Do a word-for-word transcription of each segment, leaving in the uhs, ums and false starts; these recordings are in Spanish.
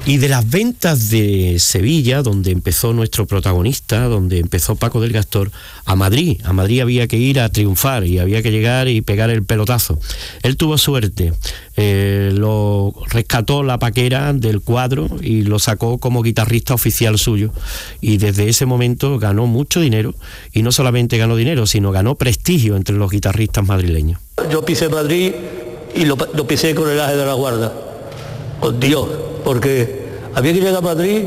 Y de las ventas de Sevilla, donde empezó nuestro protagonista, donde empezó Paco del Gastor, a Madrid. A Madrid había que ir a triunfar y había que llegar y pegar el pelotazo. Él tuvo suerte, eh, lo rescató la Paquera del cuadro y lo sacó como guitarrista oficial suyo. Y desde ese momento ganó mucho dinero, y no solamente ganó dinero, sino ganó prestigio entre los guitarristas madrileños. Yo pisé Madrid y lo, lo pisé con el Aje de la Guarda, con Dios, porque había que llegar a Madrid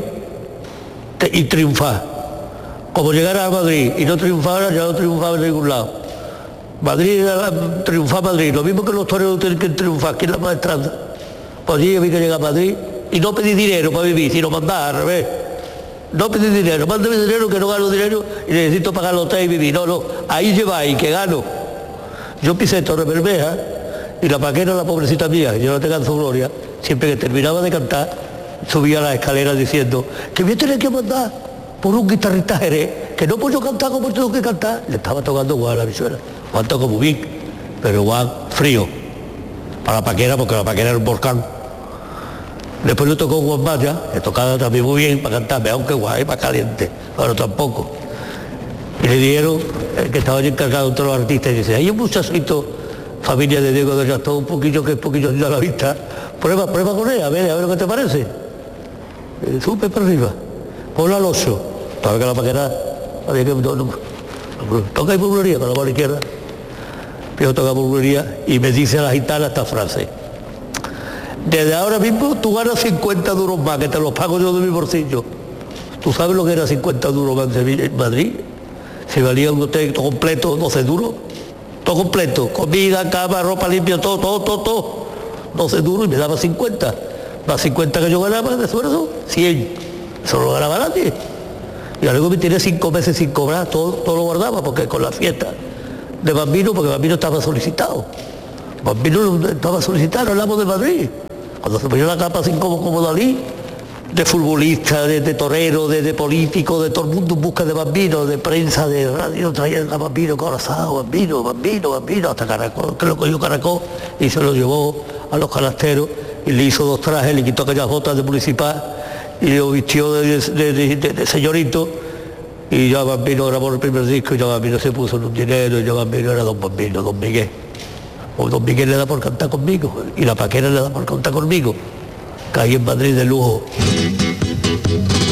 y triunfar. Como llegara a Madrid y no triunfara, ya no triunfaba en ningún lado. Madrid era triunfar Madrid, lo mismo que los toreros tienen que triunfar, aquí en la maestranza. Pues allí había que llegar a Madrid y no pedir dinero para vivir, sino mandar al revés. No pedir dinero, mándame dinero que no gano dinero y necesito pagar el hotel y vivir. No, no, ahí lleváis, que gano. Yo pisé Torre Bermeja y la Paquera, la pobrecita mía, yo no tengo su gloria, siempre que terminaba de cantar, subía a las escaleras diciendo que voy a tener que mandar por un guitarrista Jerez, que no puedo cantar como tengo que cantar. Le estaba tocando Juan la Bichuela, Juan tocó muy bien, pero Juan frío, para la Paquera, porque la Paquera era un volcán. Después le tocó Juan Maya, que tocaba también muy bien para cantarme, aunque Juan es más caliente, pero tampoco. Y le dieron, el que estaba allí encargado de todos los artistas, y dice, hay un muchachito, familia de Diego de Yastón, un poquillo que es poquillo a la vista, prueba, prueba con él, a ver, a ver lo que te parece. Y sube para arriba, ponlo al oso, para que la Paquera, había que, no, no, toca y burlería con la mano izquierda. Yo toca burlería y me dice a la gitana esta frase: desde ahora mismo tú ganas cincuenta duros más, que te los pago yo de mi bolsillo. ¿Tú sabes lo que era cincuenta duros más en Madrid? Se valía un hotel todo completo, doce duros, todo completo, comida, cama, ropa limpia, todo, todo, todo, todo, doce duros, y me daba cincuenta, más cincuenta que yo ganaba de sueldo, cien, eso no lo ganaba nadie. Y luego me tiré cinco meses sin cobrar, todo, todo lo guardaba, porque con la fiesta de Bambino, porque Bambino estaba solicitado, Bambino estaba solicitado, hablamos de Madrid, cuando se ponía la capa así como, como Dalí, de futbolista, de, de torero, de, de político, de todo el mundo en busca de Bambino, de prensa, de radio, traían a Bambino Corazado, Bambino, Bambino, Bambino, hasta Caracol, que lo cogió Caracol y se lo llevó a los canasteros y le hizo dos trajes, le quitó aquellas botas de municipal y lo vistió de, de, de, de, de señorito, y ya Bambino grabó el primer disco y ya Bambino se puso en un dinero y ya Bambino era don Bambino, don Miguel. O don Miguel le da por cantar conmigo y la Paquera le da por cantar conmigo. Caí en Madrid de lujo.